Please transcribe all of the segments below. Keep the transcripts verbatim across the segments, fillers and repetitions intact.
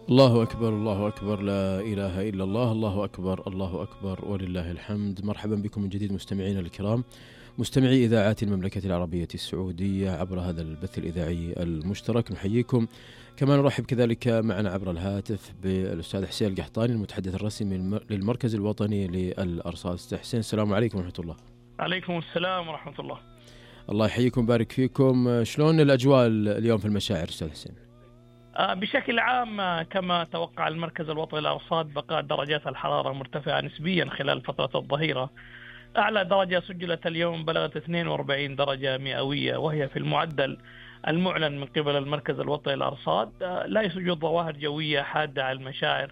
الله أكبر، الله أكبر، لا إله إلا الله، الله أكبر، الله أكبر ولله الحمد. مرحبا بكم من جديد مستمعينا الكرام، مستمعي إذاعات المملكة العربية السعودية عبر هذا البث الإذاعي المشترك. نحييكم، كما نرحب كذلك معنا عبر الهاتف بالأستاذ حسين القحطاني المتحدث الرسمي للمركز الوطني للأرصاد. أستاذ حسين، السلام عليكم ورحمة الله. عليكم السلام ورحمة الله. الله يحييكم، بارك فيكم. شلون الأجواء اليوم في المشاعر أستاذ حسين؟ بشكل عام كما توقع المركز الوطني للأرصاد بقاء درجات الحرارة مرتفعة نسبيا خلال فترة الظهيرة. أعلى درجة سجلت اليوم بلغت اثنين وأربعين درجة مئوية، وهي في المعدل المعلن من قبل المركز الوطني للأرصاد. لا يوجد ظواهر جوية حادة على المشاعر.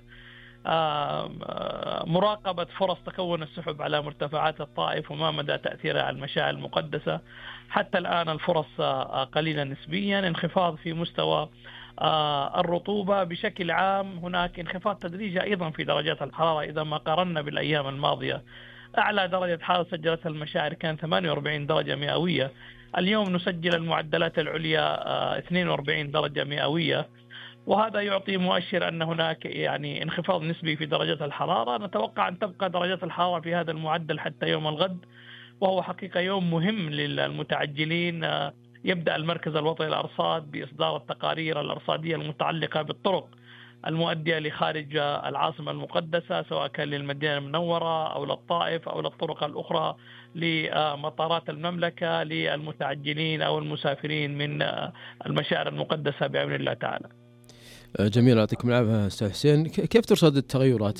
مراقبة فرص تكون السحب على مرتفعات الطائف وما مدى تأثيرها على المشاعر المقدسة. حتى الآن الفرص قليلة نسبيا. انخفاض في مستوى الرطوبة. بشكل عام هناك انخفاض تدريجي أيضا في درجات الحرارة إذا ما قارنا بالأيام الماضية. أعلى درجة حرارة سجلتها المشاعر كان ثمانية وأربعين درجة مئوية. اليوم نسجل المعدلات العليا اثنين وأربعين درجة مئوية، وهذا يعطي مؤشر أن هناك يعني انخفاض نسبي في درجات الحرارة. نتوقع أن تبقى درجات الحرارة في هذا المعدل حتى يوم الغد، وهو حقيقة يوم مهم للمتعجلين. يبدأ المركز الوطني للأرصاد بإصدار التقارير الأرصادية المتعلقة بالطرق المؤدية لخارج العاصمة المقدسة، سواء كان للمدينة المنورة أو للطائف أو للطرق الأخرى لمطارات المملكة للمتعجلين أو المسافرين من المشاعر المقدسة بعون الله تعالى. جميل، يعطيكم العافية أستاذ حسين. كيف ترصد التغيرات؟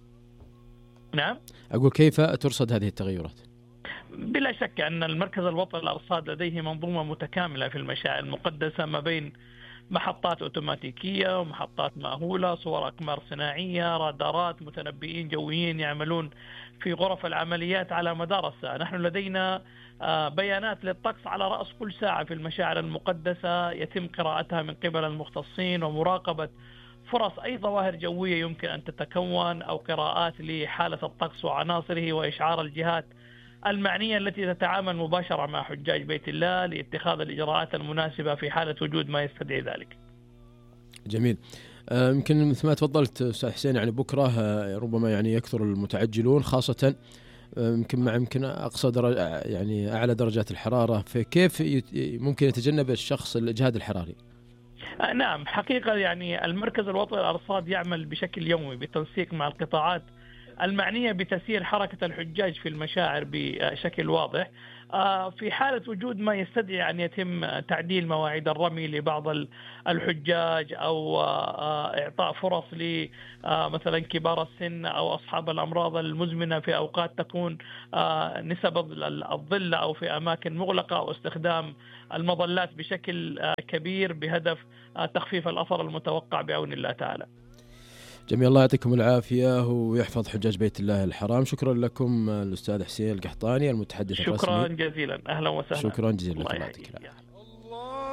نعم، أقول كيف ترصد هذه التغيرات؟ بلا شك أن المركز الوطني للأرصاد لديه منظومة متكاملة في المشاعر المقدسة، ما بين محطات أوتوماتيكية ومحطات مأهولة، صور أقمار صناعية، رادارات، متنبئين جويين يعملون في غرف العمليات على مدار الساعة. نحن لدينا بيانات للطقس على رأس كل ساعة في المشاعر المقدسة، يتم قراءتها من قبل المختصين ومراقبة فرص أي ظواهر جوية يمكن أن تتكون أو قراءات لحالة الطقس وعناصره، وإشعار الجهات المعنية التي تتعامل مباشرة مع حجاج بيت الله لاتخاذ الإجراءات المناسبة في حالة وجود ما يستدعي ذلك. جميل. يمكن مثل ما تفضلت أستاذ حسين، يعني بكرة ربما يعني يكثر المتعجلون، خاصة يمكن مع يمكن أقصى درجة يعني أعلى درجات الحرارة، فكيف ممكن يتجنب الشخص الإجهاد الحراري؟ نعم، حقيقة يعني المركز الوطني للأرصاد يعمل بشكل يومي بالتنسيق مع القطاعات المعنية بتسيير حركة الحجاج في المشاعر بشكل واضح. في حالة وجود ما يستدعي أن يتم تعديل مواعيد الرمي لبعض الحجاج أو إعطاء فرص لمثلا كبار السن أو أصحاب الأمراض المزمنة في أوقات تكون نسب الظل أو في أماكن مغلقة، أو استخدام المظلات بشكل كبير بهدف تخفيف الأثر المتوقع بعون الله تعالى. جميل، الله يعطيكم العافية ويحفظ حجاج بيت الله الحرام. شكرا لكم الأستاذ حسين القحطاني المتحدث الرسمي. شكرا جزيلا، أهلا وسهلا. شكرا جزيلا، الله يعطيك العافية.